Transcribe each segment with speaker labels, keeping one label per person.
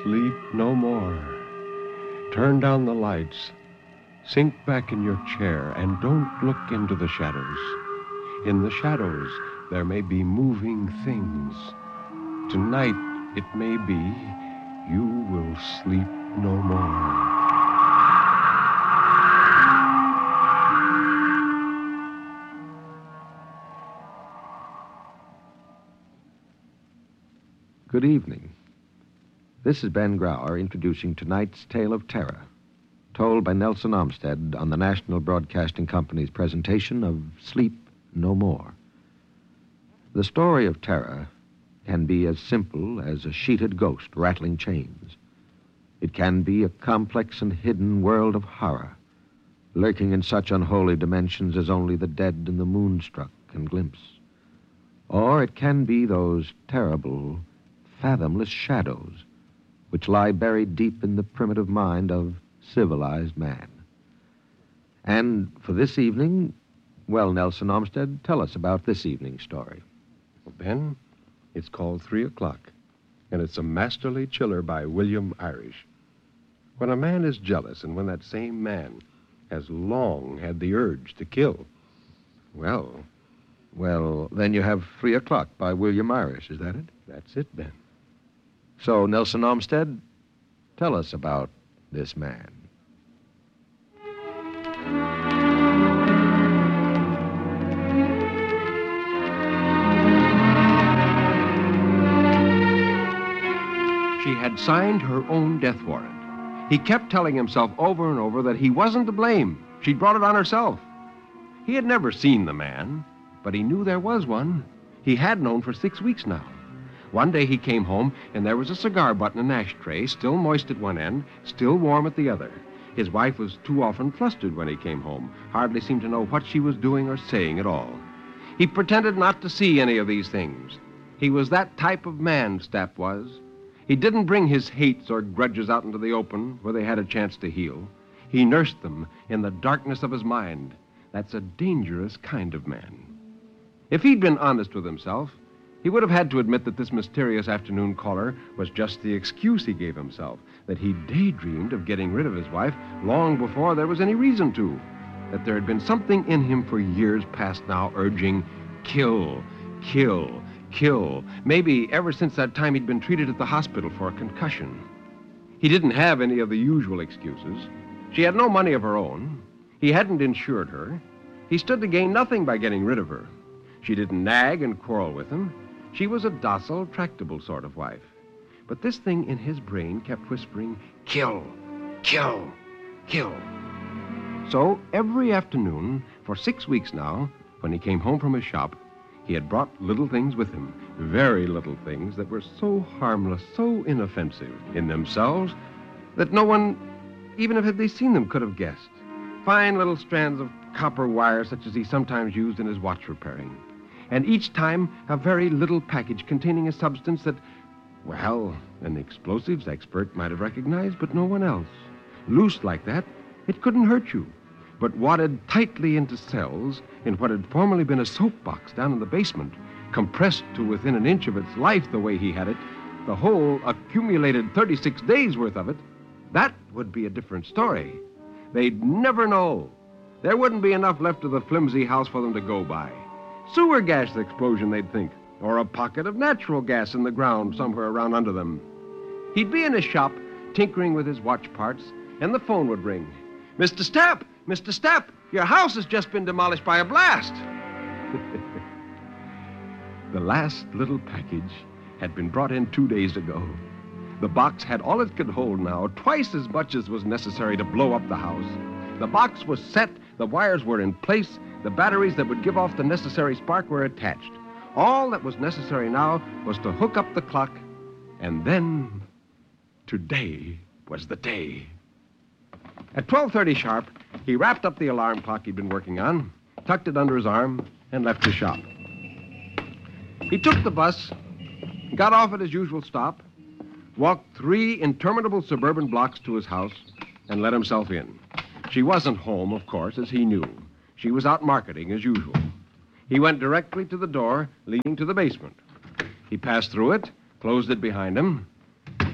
Speaker 1: sleep no more. Turn down the lights. Sink back in your chair and don't look into the shadows. In the shadows, there may be moving things. Tonight, it may be you will sleep no more.
Speaker 2: Good evening. This is Ben Grauer introducing tonight's tale of terror, told by Nelson Olmsted on the National Broadcasting Company's presentation of Sleep No More. The story of terror can be as simple as a sheeted ghost rattling chains. It can be a complex and hidden world of horror, lurking in such unholy dimensions as only the dead and the moonstruck can glimpse. Or it can be those terrible, fathomless shadows which lie buried deep in the primitive mind of civilized man. And for this evening, well, Nelson Olmsted, tell us about this evening's story.
Speaker 1: Well, Ben, it's called 3 O'Clock, and it's a masterly chiller by William Irish. When a man is jealous, and when that same man has long had the urge to kill.
Speaker 2: Well, then you have 3 O'Clock by William Irish, is that it?
Speaker 1: That's it, Ben.
Speaker 2: So, Nelson Olmsted, tell us about this man.
Speaker 1: She had signed her own death warrant. He kept telling himself over and over that he wasn't to blame. She'd brought it on herself. He had never seen the man, but he knew there was one. He had known for 6 weeks now. One day he came home, and there was a cigar butt in an ashtray, still moist at one end, still warm at the other. His wife was too often flustered when he came home, hardly seemed to know what she was doing or saying at all. He pretended not to see any of these things. He was that type of man, Stapp was. He didn't bring his hates or grudges out into the open where they had a chance to heal. He nursed them in the darkness of his mind. That's a dangerous kind of man. If he'd been honest with himself, he would have had to admit that this mysterious afternoon caller was just the excuse he gave himself, that he daydreamed of getting rid of his wife long before there was any reason to, that there had been something in him for years past now urging, kill, kill, kill, maybe ever since that time he'd been treated at the hospital for a concussion. He didn't have any of the usual excuses. She had no money of her own. He hadn't insured her. He stood to gain nothing by getting rid of her. She didn't nag and quarrel with him. She was a docile, tractable sort of wife. But this thing in his brain kept whispering, kill, kill, kill. So every afternoon, for 6 weeks now, when he came home from his shop, he had brought little things with him, very little things that were so harmless, so inoffensive in themselves, that no one, even if had they seen them, could have guessed. Fine little strands of copper wire, such as he sometimes used in his watch repairing. And each time, a very little package containing a substance that, well, an explosives expert might have recognized, but no one else. Loose like that, it couldn't hurt you. But wadded tightly into cells in what had formerly been a soapbox down in the basement, compressed to within an inch of its life the way he had it, the whole accumulated 36 days' worth of it, that would be a different story. They'd never know. There wouldn't be enough left of the flimsy house for them to go by. Sewer gas explosion, they'd think, or a pocket of natural gas in the ground somewhere around under them. He'd be in his shop, tinkering with his watch parts, and the phone would ring. Mr. Stapp! Mr. Stapp! Your house has just been demolished by a blast! The last little package had been brought in 2 days ago. The box had all it could hold now, twice as much as was necessary to blow up the house. The box was set, the wires were in place, the batteries that would give off the necessary spark were attached. All that was necessary now was to hook up the clock, and then today was the day. At 12:30 sharp, he wrapped up the alarm clock he'd been working on, tucked it under his arm, and left the shop. He took the bus, got off at his usual stop, walked 3 interminable suburban blocks to his house, and let himself in. She wasn't home, of course, as he knew. She was out marketing as usual. He went directly to the door leading to the basement. He passed through it, closed it behind him,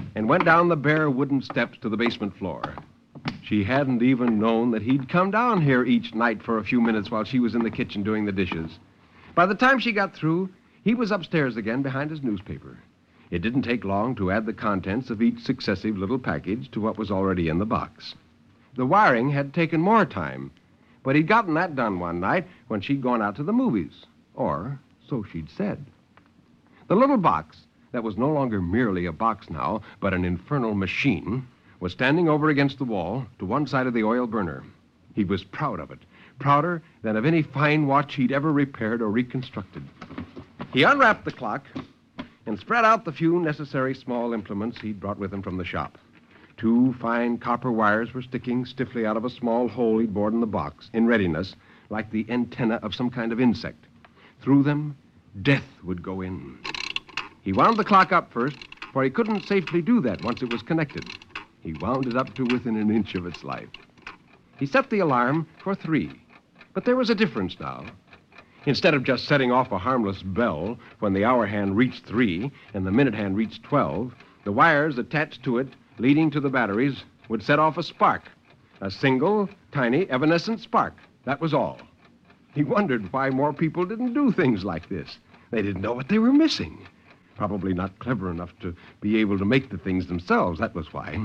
Speaker 1: and went down the bare wooden steps to the basement floor. She hadn't even known that he'd come down here each night for a few minutes while she was in the kitchen doing the dishes. By the time she got through, he was upstairs again behind his newspaper. It didn't take long to add the contents of each successive little package to what was already in the box. The wiring had taken more time, but he'd gotten that done one night when she'd gone out to the movies. Or so she'd said. The little box, that was no longer merely a box now, but an infernal machine, was standing over against the wall to one side of the oil burner. He was proud of it, prouder than of any fine watch he'd ever repaired or reconstructed. He unwrapped the clock and spread out the few necessary small implements he'd brought with him from the shop. 2 fine copper wires were sticking stiffly out of a small hole he'd bored in the box, in readiness, like the antenna of some kind of insect. Through them, death would go in. He wound the clock up first, for he couldn't safely do that once it was connected. He wound it up to within an inch of its life. He set the alarm for 3, but there was a difference now. Instead of just setting off a harmless bell when the hour hand reached 3 and the minute hand reached 12, the wires attached to it, leading to the batteries, would set off a spark. A single, tiny, evanescent spark. That was all. He wondered why more people didn't do things like this. They didn't know what they were missing. Probably not clever enough to be able to make the things themselves. That was why.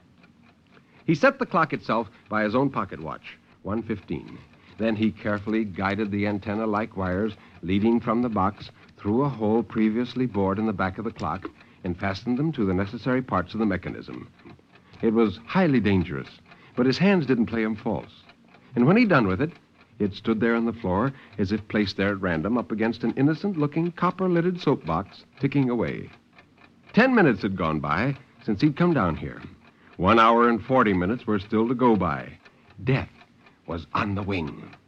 Speaker 1: He set the clock itself by his own pocket watch, 1:15. Then he carefully guided the antenna-like wires leading from the box through a hole previously bored in the back of the clock and fastened them to the necessary parts of the mechanism. It was highly dangerous, but his hands didn't play him false. And when he'd done with it, it stood there on the floor as if placed there at random up against an innocent-looking copper-lidded soapbox, ticking away. 10 minutes had gone by since he'd come down here. 1 hour and 40 minutes were still to go by. Death was on the wing.